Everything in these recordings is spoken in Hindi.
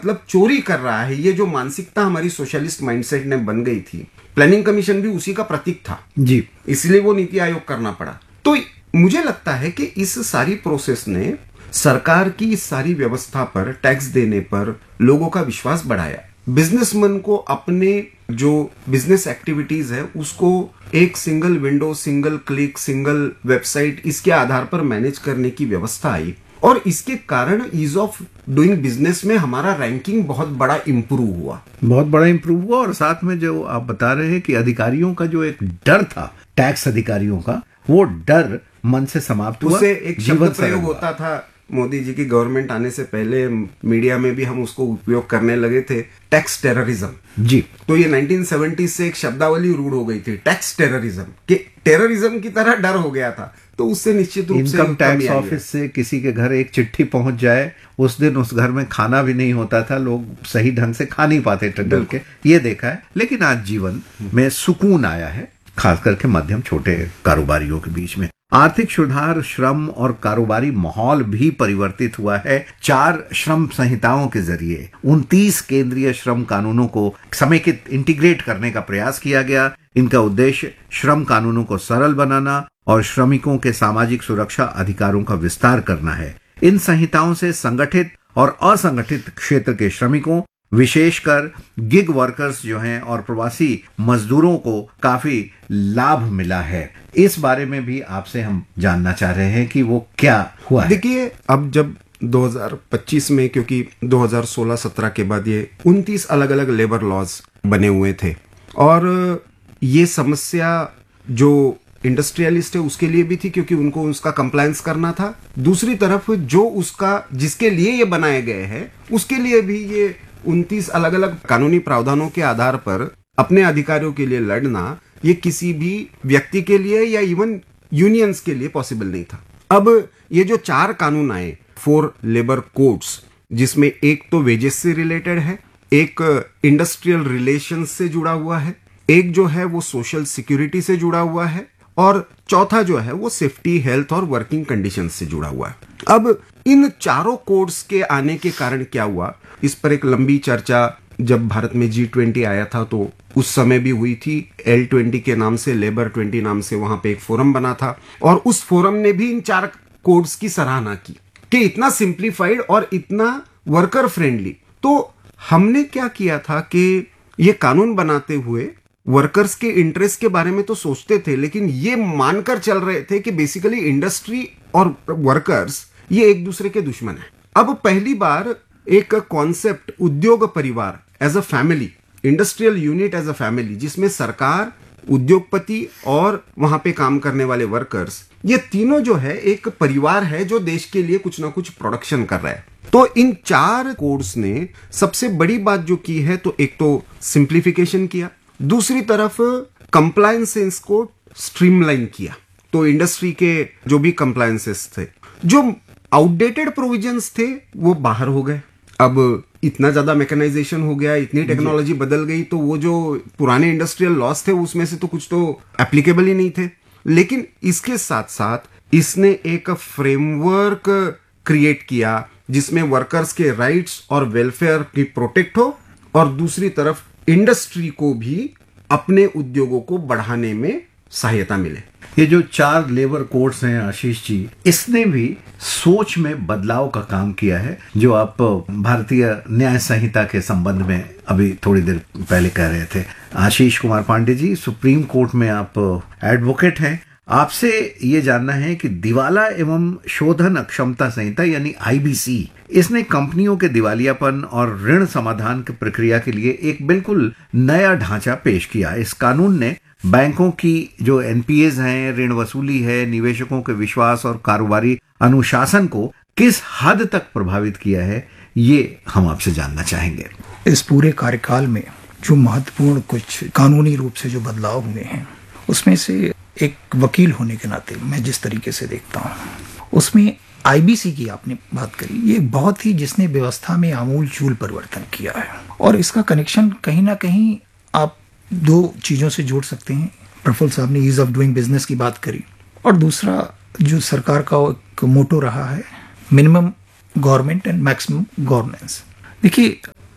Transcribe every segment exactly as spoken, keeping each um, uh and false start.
मतलब चोरी कर रहा है, ये जो मानसिकता हमारी सोशलिस्ट माइंडसेट ने बन गई थी, प्लानिंग कमीशन भी उसी का प्रतीक था जी, इसलिए वो नीति आयोग करना पड़ा। तो मुझे लगता है कि इस सारी प्रोसेस ने सरकार की इस सारी व्यवस्था पर, टैक्स देने पर लोगों का विश्वास बढ़ाया। बिजनेसमैन को अपने जो बिजनेस एक्टिविटीज है उसको एक single window, single click, single website, इसके आधार पर मैनेज करने की व्यवस्था आई और इसके कारण ईज ऑफ डूइंग बिजनेस में हमारा रैंकिंग बहुत बड़ा इंप्रूव हुआ बहुत बड़ा इंप्रूव हुआ। और साथ में जो आप बता रहे हैं कि अधिकारियों का जो एक डर था, टैक्स अधिकारियों का, वो डर मन से समाप्त हुआ। उसे एक शब्द प्रयोग होता था मोदी जी की गवर्नमेंट आने से पहले, मीडिया में भी हम उसको उपयोग करने लगे थे, टैक्स टेररिज्म जी। तो ये नाइनटीन सेवेंटी से एक शब्दावली रूढ़ हो गई थी, टैक्स टेररिज्म, कि टेररिज्म की तरह डर हो गया था। तो उससे निश्चित रूप से इनकम टैक्स ऑफिस से किसी के घर एक चिट्ठी पहुंच जाए, उस दिन उस घर में खाना भी नहीं होता था, लोग सही ढंग से खा नहीं पाते थे डर के, ये देखा है। लेकिन आज जीवन में सुकून आया है, खास करके मध्यम छोटे कारोबारियों के बीच में। आर्थिक सुधार, श्रम और कारोबारी माहौल भी परिवर्तित हुआ है। चार श्रम संहिताओं के जरिए उनतीस केंद्रीय श्रम कानूनों को समेकित, इंटीग्रेट करने का प्रयास किया गया। इनका उद्देश्य श्रम कानूनों को सरल बनाना और श्रमिकों के सामाजिक सुरक्षा अधिकारों का विस्तार करना है। इन संहिताओं से संगठित और असंगठित क्षेत्र के श्रमिकों, विशेषकर गिग वर्कर्स जो हैं और प्रवासी मजदूरों को काफी लाभ मिला है। इस बारे में भी आपसे हम जानना चाह रहे हैं कि वो क्या हुआ है। देखिए, अब जब दो हज़ार पच्चीस में, क्योंकि दो हज़ार सोलह सत्रह के बाद ये उनतीस अलग अलग लेबर लॉज बने हुए थे और ये समस्या जो इंडस्ट्रियलिस्ट है उसके लिए भी थी क्योंकि उनको उसका कंप्लायंस करना था। दूसरी तरफ जो उसका जिसके लिए ये बनाए गए हैं उसके लिए भी ये उनतीस अलग अलग कानूनी प्रावधानों के आधार पर अपने अधिकारों के लिए लड़ना, ये किसी भी व्यक्ति के लिए या इवन यूनियंस के लिए पॉसिबल नहीं था। अब ये जो चार कानून आए, फोर लेबर कोड्स, जिसमें एक तो वेजेस से रिलेटेड है, एक इंडस्ट्रियल रिलेशंस से जुड़ा हुआ है, एक जो है वो सोशल सिक्योरिटी से जुड़ा हुआ है और चौथा जो है वो सेफ्टी, हेल्थ और वर्किंग कंडीशन से जुड़ा हुआ है। अब इन चारों कोड्स के आने के कारण क्या हुआ, इस पर एक लंबी चर्चा जब भारत में जी ट्वेंटी आया था तो उस समय भी हुई थी। एल ट्वेंटी के नाम से, लेबर ट्वेंटी नाम से वहां पे एक फोरम बना था और उस फोरम ने भी इन चार कोड्स की सराहना की कि इतना सिंप्लीफाइड और इतना वर्कर फ्रेंडली। तो हमने क्या किया था कि ये कानून बनाते हुए वर्कर्स के इंटरेस्ट के बारे में तो सोचते थे, लेकिन ये मानकर चल रहे थे कि बेसिकली इंडस्ट्री और वर्कर्स ये एक दूसरे के दुश्मन है। अब पहली बार एक कॉन्सेप्ट उद्योग परिवार as a family, industrial unit as a family, जिसमें सरकार, उद्योगपति और वहां पे काम करने वाले वर्कर्स, ये तीनों जो है एक परिवार है जो देश के लिए कुछ ना कुछ प्रोडक्शन कर रहा है। तो इन चार कोड्स ने सबसे बड़ी बात जो की है, तो एक तो सिंप्लीफिकेशन किया, दूसरी तरफ कंप्लायंसेस को स्ट्रीमलाइन किया। तो इंडस्ट्री के जो भी कंप्लायंसेस थे, जो आउटडेटेड प्रोविजंस थे, वो बाहर हो गए। अब इतना ज्यादा मैकेनाइजेशन हो गया, इतनी टेक्नोलॉजी बदल गई, तो वो जो पुराने इंडस्ट्रियल लॉस थे उसमें से तो कुछ तो एप्लीकेबल ही नहीं थे। लेकिन इसके साथ साथ इसने एक फ्रेमवर्क क्रिएट किया जिसमें वर्कर्स के राइट्स और वेलफेयर की प्रोटेक्ट हो और दूसरी तरफ इंडस्ट्री को भी अपने उद्योगों को बढ़ाने में सहायता मिले। ये जो चार लेबर कोड्स हैं आशीष जी, इसने भी सोच में बदलाव का काम किया है, जो आप भारतीय न्याय संहिता के संबंध में अभी थोड़ी देर पहले कह रहे थे। आशीष कुमार पांडे जी, सुप्रीम कोर्ट में आप एडवोकेट हैं, आपसे ये जानना है कि दिवाला एवं शोधन अक्षमता संहिता यानी आई बी सी, इसने कंपनियों के दिवालियापन और ऋण समाधान की प्रक्रिया के लिए एक बिल्कुल नया ढांचा पेश किया। इस कानून ने बैंकों की जो एन पी एज़ हैं, ऋण वसूली है, निवेशकों के विश्वास और कारोबारी अनुशासन को किस हद तक प्रभावित किया है, ये हम आपसे जानना चाहेंगे। इस पूरे कार्यकाल में जो महत्वपूर्ण कुछ कानूनी रूप से जो बदलाव हुए हैं, उसमें से एक वकील होने के नाते मैं जिस तरीके से देखता हूँ, उसमें आई बी सी की आपने बात करी, ये बहुत ही जिसने व्यवस्था में आमूल चूल परिवर्तन किया है। और इसका कनेक्शन कहीं ना कहीं आप दो चीज़ों से जोड़ सकते हैं। प्रफुल्ल साहब ने ईज ऑफ डूइंग बिजनेस की बात करी और दूसरा जो सरकार का एक मोटो रहा है, minimum government and maximum governance. देखिए,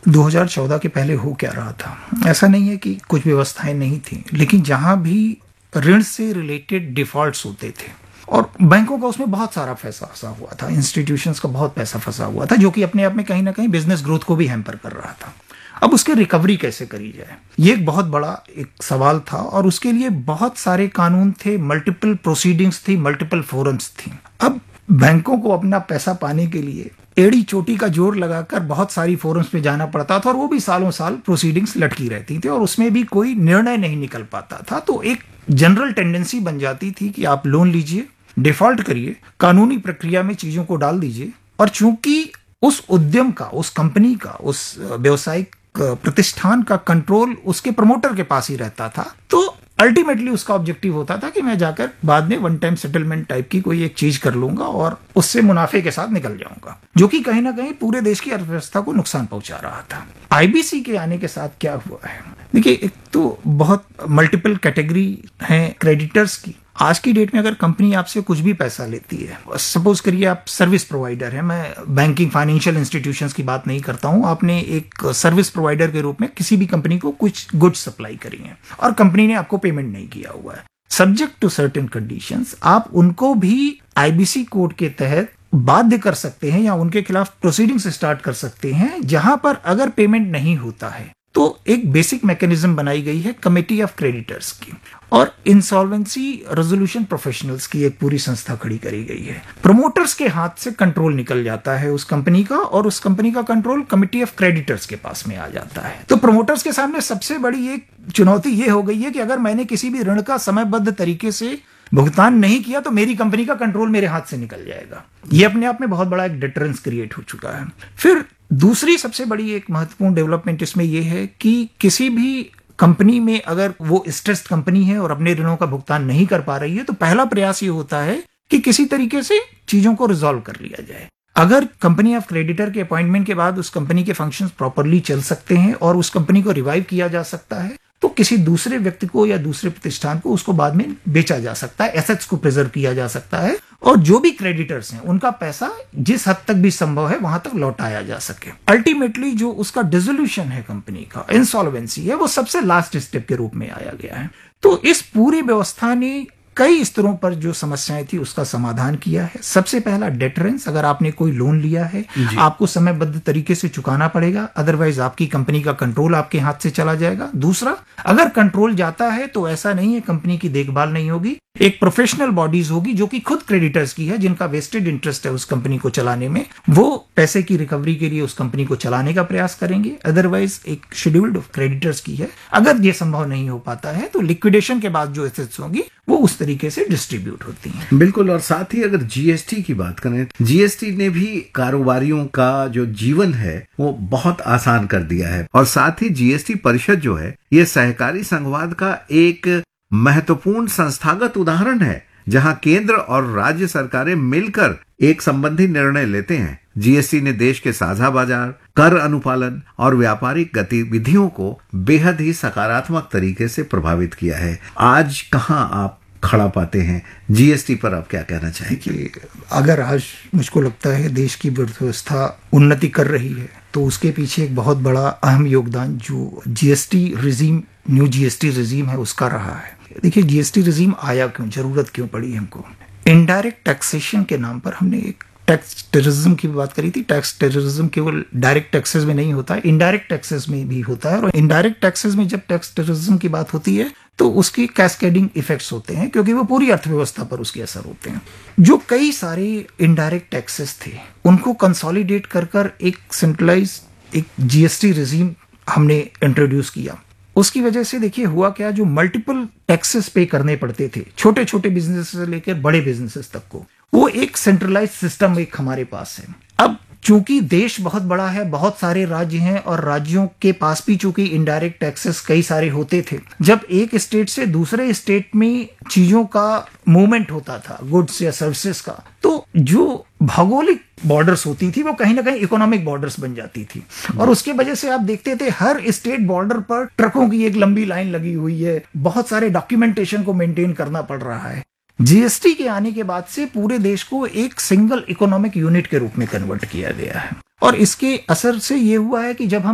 दो हज़ार चौदह के पहले हो क्या रहा था। ऐसा नहीं है कि कुछ व्यवस्थाएं नहीं थी, लेकिन जहां भी ऋण से रिलेटेड डिफॉल्ट्स होते थे और बैंकों का उसमें बहुत सारा पैसा फंसा हुआ था, इंस्टीट्यूशंस का बहुत पैसा फंसा हुआ था, जो कि अपने आप में कहीं ना कहीं बिजनेस ग्रोथ को भी हैम्पर कर रहा था। अब उसके रिकवरी कैसे करी जाए, ये एक बहुत बड़ा एक सवाल था और उसके लिए बहुत सारे कानून थे, मल्टीपल प्रोसीडिंग्स थी, मल्टीपल फोरम्स थी। अब बैंकों को अपना पैसा पाने के लिए एड़ी चोटी का जोर लगाकर बहुत सारी फोरम्स में जाना पड़ता था और वो भी सालों साल प्रोसीडिंग्स लटकी रहती थी और उसमें भी कोई निर्णय नहीं निकल पाता था। तो एक जनरल टेंडेंसी बन जाती थी कि आप लोन लीजिए, डिफॉल्ट करिए, कानूनी प्रक्रिया में चीजों को डाल दीजिए, और चूंकि उस उद्यम का, उस कंपनी का, उस व्यवसायिक प्रतिष्ठान का कंट्रोल उसके प्रमोटर के पास ही रहता था, तो अल्टीमेटली उसका ऑब्जेक्टिव होता था कि मैं जाकर बाद में वन टाइम सेटलमेंट टाइप की कोई एक चीज कर लूंगा और उससे मुनाफे के साथ निकल जाऊंगा, जो कि कहीं ना कहीं पूरे देश की अर्थव्यवस्था को नुकसान पहुंचा रहा था। आईबीसी के आने के साथ क्या हुआ है, देखिए एक तो बहुत मल्टीपल कैटेगरी है क्रेडिटर्स की। आज की डेट में अगर कंपनी आपसे कुछ भी पैसा लेती है, सपोज करिए आप सर्विस प्रोवाइडर है, मैं बैंकिंग फाइनेंशियल इंस्टीट्यूशंस की बात नहीं करता हूं, आपने एक सर्विस प्रोवाइडर के रूप में किसी भी कंपनी को कुछ गुड्स सप्लाई करी है और कंपनी ने आपको पेमेंट नहीं किया हुआ है, सब्जेक्ट टू सर्टेन कंडीशंस आप उनको भी आईबीसी कोड के तहत बाध्य कर सकते हैं या उनके खिलाफ प्रोसीडिंग्स स्टार्ट कर सकते हैं, जहां पर अगर पेमेंट नहीं होता है तो एक बेसिक मैकेनिज्म बनाई गई है कमेटी ऑफ क्रेडिटर्स की और इंसॉल्वेंसी रेजोल्यूशन प्रोफेशनल्स की एक पूरी संस्था खड़ी करी गई है। प्रमोटर्स के हाथ से कंट्रोल निकल जाता है उस कंपनी का और उस कंपनी का कंट्रोल कमेटी ऑफ क्रेडिटर्स के पास में आ जाता है। तो प्रमोटर्स के सामने सबसे बड़ी एक चुनौती ये हो गई है कि अगर मैंने किसी भी ऋण का समयबद्ध तरीके से भुगतान नहीं किया तो मेरी कंपनी का कंट्रोल मेरे हाथ से निकल जाएगा। ये अपने आप में बहुत बड़ा एक डिटरेंस क्रिएट हो चुका है। फिर दूसरी सबसे बड़ी एक महत्वपूर्ण डेवलपमेंट इसमें यह है कि किसी भी कंपनी में अगर वो स्ट्रेस्ड कंपनी है और अपने ऋणों का भुगतान नहीं कर पा रही है तो पहला प्रयास ये होता है कि किसी तरीके से चीजों को रिजॉल्व कर लिया जाए। अगर कंपनी ऑफ क्रेडिटर के अपॉइंटमेंट के बाद उस कंपनी के फंक्शंस प्रॉपरली चल सकते हैं और उस कंपनी को रिवाइव किया जा सकता है तो किसी दूसरे व्यक्ति को या दूसरे प्रतिष्ठान को उसको बाद में बेचा जा सकता है, एसेट्स को प्रिजर्व किया जा सकता है और जो भी क्रेडिटर्स हैं उनका पैसा जिस हद तक भी संभव है वहां तक लौटाया जा सके। अल्टीमेटली जो उसका डिसोल्यूशन है कंपनी का, इंसॉल्वेंसी है, वो सबसे लास्ट स्टेप के रूप में आया गया है। तो इस पूरी व्यवस्था ने कई स्तरों पर जो समस्याएं थी उसका समाधान किया है। सबसे पहला डेटरेंस, अगर आपने कोई लोन लिया है आपको समयबद्ध तरीके से चुकाना पड़ेगा, अदरवाइज आपकी कंपनी का कंट्रोल आपके हाथ से चला जाएगा। दूसरा, अगर कंट्रोल जाता है तो ऐसा नहीं है कंपनी की देखभाल नहीं होगी, एक प्रोफेशनल बॉडीज होगी जो कि खुद क्रेडिटर्स की है, जिनका वेस्टेड इंटरेस्ट है उस कंपनी को चलाने में, वो पैसे की रिकवरी के लिए उस कंपनी को चलाने का प्रयास करेंगे। अदरवाइज एक शेड्यूल्ड ऑफ क्रेडिटर्स की है। अगर ये संभव नहीं हो पाता है तो लिक्विडेशन के बाद जो एसेट्स होंगी वो उस तरीके से डिस्ट्रीब्यूट होती हैं। बिल्कुल। और साथ ही अगर जीएसटी की बात करें, जीएसटी ने भी कारोबारियों का जो जीवन है वो बहुत आसान कर दिया है और साथ ही जीएसटी परिषद जो है ये सहकारी संघवाद का एक महत्वपूर्ण संस्थागत उदाहरण है जहां केंद्र और राज्य सरकारें मिलकर एक संबंधी निर्णय लेते हैं। जीएसटी ने देश के साझा बाजार, कर अनुपालन और व्यापारिक गतिविधियों को बेहद ही सकारात्मक तरीके से प्रभावित किया है। आज कहां आप खड़ा पाते हैं जीएसटी पर, आप क्या कहना चाहेंगे? अगर आज मुझको लगता है देश की अर्थव्यवस्था उन्नति कर रही है तो उसके पीछे एक बहुत बड़ा अहम योगदान जो GST regime, new GST regime है उसका रहा है। देखिए जीएसटी रिजीम आया क्यों, जरूरत क्यों पड़ी हमको? इनडायरेक्ट टैक्सेशन के नाम पर हमने एक टैक्स टेररिज्म की बात करी थी। टैक्स टेररिज्म केवल डायरेक्ट टैक्सेस में नहीं होता है, इनडायरेक्ट टैक्सेस में भी होता है और इनडायरेक्ट टैक्सेस में जब टैक्स टेररिज्म की बात होती है तो उसकी कैस्केडिंग इफेक्ट्स होते हैं क्योंकि वो पूरी अर्थव्यवस्था पर उसके असर होते हैं। जो कई सारे इनडायरेक्ट टैक्सेस थे उनको कंसोलिडेट कर कर एक सेंट्रलाइज एक जीएसटी रिजीम हमने इंट्रोड्यूस किया। उसकी वजह से देखिए हुआ क्या, जो मल्टीपल टैक्सेस पे करने पड़ते थे छोटे छोटे बिजनेस से लेकर बड़े बिजनेसेस तक को, वो एक सेंट्रलाइज सिस्टम एक हमारे पास है। अब चूंकि देश बहुत बड़ा है, बहुत सारे राज्य हैं और राज्यों के पास भी चूंकि इनडायरेक्ट टैक्सेस कई सारे होते थे, जब एक स्टेट से दूसरे स्टेट में चीजों का मूवमेंट होता था, गुड्स या सर्विसेज का, तो जो भौगोलिक बॉर्डर्स होती थी वो कहीं ना कहीं इकोनॉमिक बॉर्डर्स बन जाती थी और उसके वजह से आप देखते थे हर स्टेट बॉर्डर पर ट्रकों की एक लंबी लाइन लगी हुई है, बहुत सारे डॉक्यूमेंटेशन को मेंटेन करना पड़ रहा है। जीएसटी के आने के बाद से पूरे देश को एक सिंगल इकोनॉमिक यूनिट के रूप में कन्वर्ट किया गया है और इसके असर से ये हुआ है कि जब हम